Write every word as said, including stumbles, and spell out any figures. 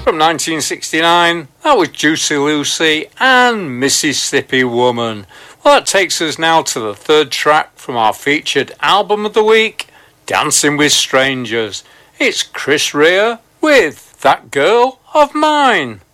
From nineteen sixty-nine, that was Juicy Lucy and Mississippi Woman. Well, that takes us now to the third track from our featured album of the week, Dancing with Strangers. It's Chris Rea with That Girl of Mine.